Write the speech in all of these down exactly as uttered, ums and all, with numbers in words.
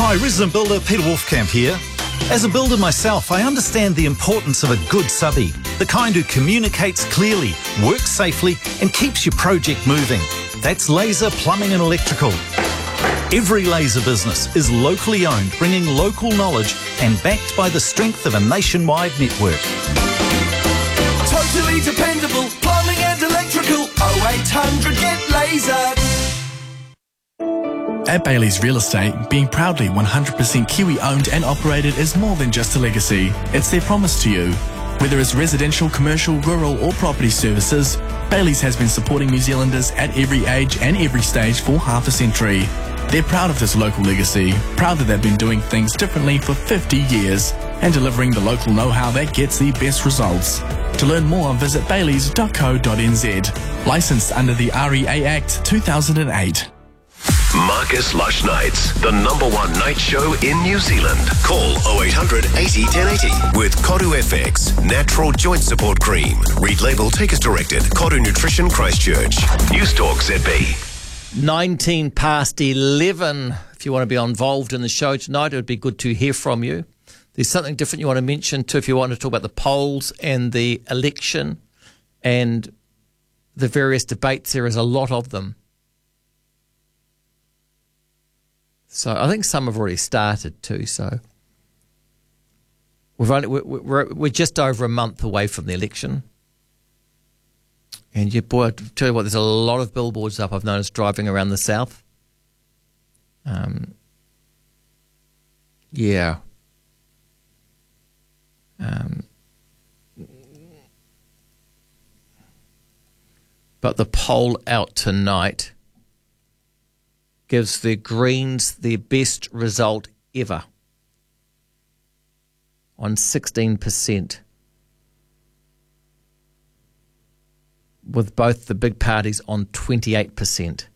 Hi, resident builder Peter Wolfcamp here. As a builder myself, I understand the importance of a good subby, the kind who communicates clearly, works safely and keeps your project moving. That's Laser Plumbing and Electrical. Every laser business is locally owned, bringing local knowledge and backed by the strength of a nationwide network. Totally dependable, plumbing and electrical, oh eight hundred get laser. At Bailey's Real Estate, being proudly one hundred percent Kiwi owned and operated is more than just a legacy. It's their promise to you. Whether it's residential, commercial, rural or property services, Bailey's has been supporting New Zealanders at every age and every stage for half a century. They're proud of this local legacy, proud that they've been doing things differently for fifty years and delivering the local know-how that gets the best results. To learn more, visit baileys dot co dot n z. Licensed under the R E A Act two thousand eight. Marcus Lush Nights, the number one night show in New Zealand. Call oh eight hundred eighty ten eighty with Koru F X, natural joint support cream. Read label, take as directed. Koru Nutrition Christchurch. News Talk Z B. nineteen past eleven. If you want to be involved in the show tonight, it would be good to hear from you. There's something different you want to mention too if you want to talk about the polls and the election and the various debates. There is a lot of them. So I think some have already started too. So we've only, we're, we're just over a month away from the election. And yeah, boy, I tell you what, there's a lot of billboards up I've noticed driving around the south. Um, yeah. Um, but the poll out tonight gives the Greens their best result ever on sixteen percent, with both the big parties on twenty-eight percent.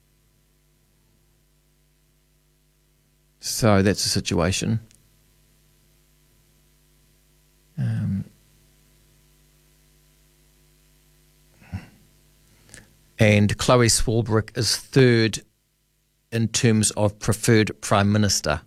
So that's the situation. Um, and Chloe Swarbrick is third in terms of preferred Prime Minister.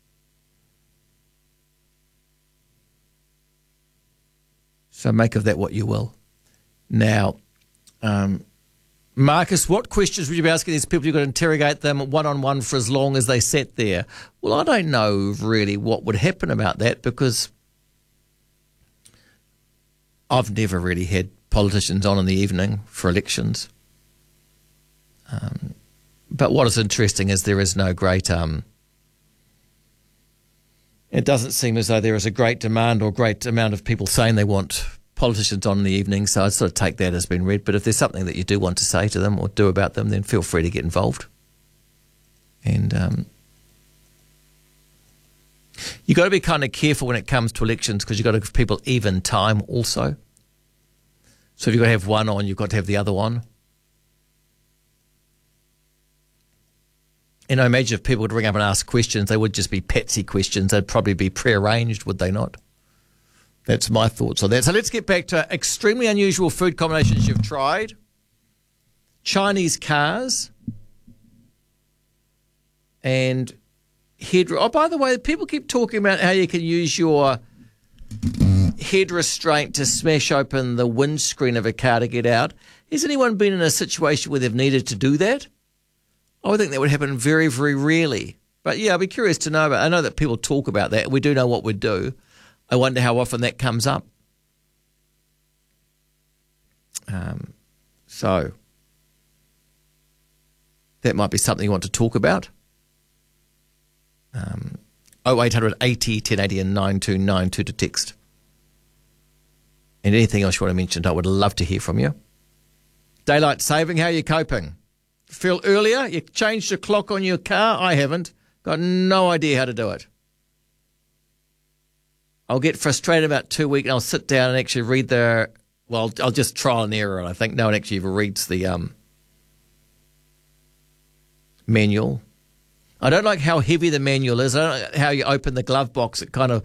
So make of that what you will. Now, um, Marcus, what questions would you be asking these people? You've got to interrogate them one-on-one for as long as they sat there. Well, I don't know really what would happen about that because I've never really had politicians on in the evening for elections. Um, but what is interesting is there is no great... Um, it doesn't seem as though there is a great demand or great amount of people saying they want politicians on in the evening, so I'd sort of take that as being read. But if there's something that you do want to say to them or do about them, then feel free to get involved. And um, you've got to be kind of careful when it comes to elections because you've got to give people even time also. So if you've got to have one on, you've got to have the other on. And I imagine if people would ring up and ask questions, they would just be patsy questions. They'd probably be prearranged, would they not? That's my thoughts on that. So let's get back to extremely unusual food combinations you've tried. Chinese cars. And head... Oh, by the way, people keep talking about how you can use your head restraint to smash open the windscreen of a car to get out. Has anyone been in a situation where they've needed to do that? I would think that would happen very, very rarely. But, yeah, I'd be curious to know. But I know that people talk about that. We do know what we do. I wonder how often that comes up. Um, so that might be something you want to talk about. Um, oh eight hundred eighty ten eighty and nine two nine two to text. And anything else you want to mention, I would love to hear from you. Daylight saving, how are you coping? Feel earlier? You changed the clock on your car? I haven't. Got no idea how to do it. I'll get frustrated about two weeks and I'll sit down and actually read the, well, I'll just trial and error. And I think no one actually ever reads the um, manual. I don't like how heavy the manual is. I don't like how you open the glove box. It kind of